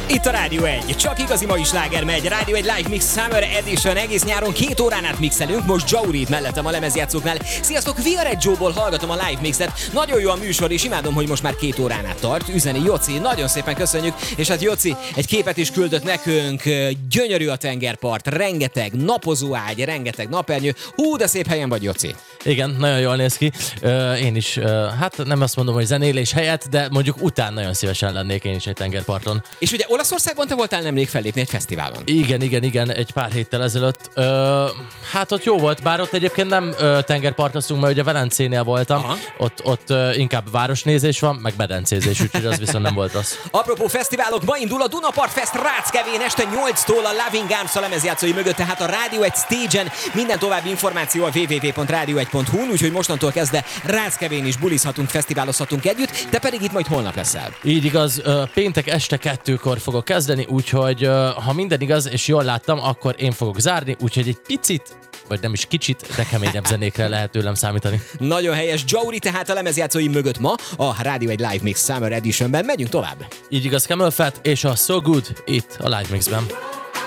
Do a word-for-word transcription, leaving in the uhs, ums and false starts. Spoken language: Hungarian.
Itt a Rádió egy, csak igazi mai sláger megy. Rádió egy Live Mix Summer Edition, egész nyáron két órán át mixelünk, most Jaurit mellettem a lemezjátszóknál. Sziasztok, Viareggio-ból hallgatom a Live Mixet. Nagyon jó a műsor, és imádom, hogy most már két órán át tart. Üzeni Joci, nagyon szépen köszönjük. És hát Joci egy képet is küldött nekünk. Gyönyörű a tengerpart, rengeteg napozóágy, rengeteg napernyő. Hú, de szép helyen vagy, Joci. Igen, nagyon jól néz ki. Uh, én is, uh, hát nem azt mondom, hogy zenélés helyett, de mondjuk után nagyon szívesen lennék én is egy tengerparton. És ugye Olaszországban te voltál nemrég fellépni egy fesztiválon. Igen, igen, igen, egy pár héttel ezelőtt. Uh, hát ott jó volt, bár ott egyébként nem uh, tengerpartoztunk, mert ugye Velencénél voltam. Aha. Ott, ott uh, inkább városnézés van, meg medencézés, úgyhogy az viszont nem volt rossz. Apropó fesztiválok, ma indul a Dunapart Fest Ráckevén este nyolctól a Loving Arms a lemezjátszói mögött, tehát a Rádió egy stage-en. Minden további információ a double-u double-u double-u pont rádió egy pont hu, úgyhogy mostantól kezdve Ráckevén is bulizhatunk, fesztiválozhatunk együtt, te pedig itt majd holnap leszel. Így igaz, péntek este kettőkor fogok kezdeni, úgyhogy ha minden igaz, és jól láttam, akkor én fogok zárni, úgyhogy egy picit, vagy nem is kicsit, de keményebb zenékre lehet tőlem számítani. Nagyon helyes, Jauri tehát a lemezjátszói mögött ma, a Rádió egy Live Mix Summer Editionben. Megyünk tovább. Így igaz, Camel Fat és a So Good itt a Live Mixben.